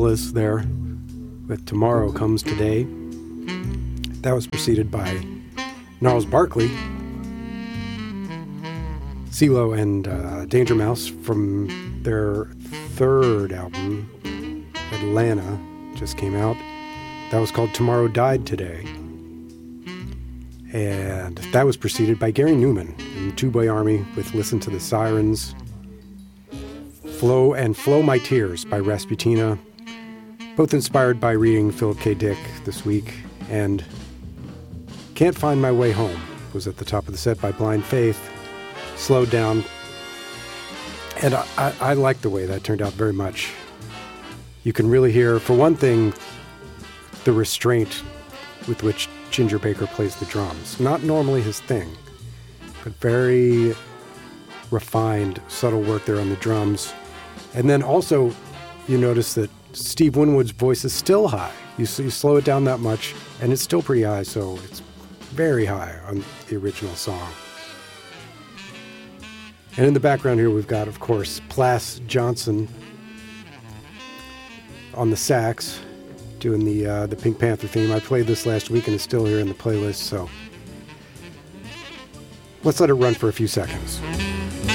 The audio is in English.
Gorillaz there with Tomorrow Comes Today. That was preceded by Gnarls Barkley, CeeLo, and Danger Mouse from their third album, Atlanta, just came out. That was called Tomorrow Died Today. And that was preceded by Gary Newman and the Two Boy Army with Listen to the Sirens, Flow My Tears by Rasputina, both inspired by reading Philip K. Dick this week, and Can't Find My Way Home was at the top of the set by Blind Faith, slowed down, and I like the way that turned out very much. You can really hear, for one thing, the restraint with which Ginger Baker plays the drums. Not normally his thing, but very refined, subtle work there on the drums. And then also, you notice that Steve Winwood's voice is still high. You slow it down that much, and it's still pretty high, so it's very high on the original song. And in the background here, we've got, of course, Plas Johnson on the sax, doing the Pink Panther theme. I played this last week, and it's still here in the playlist, so let's let it run for a few seconds.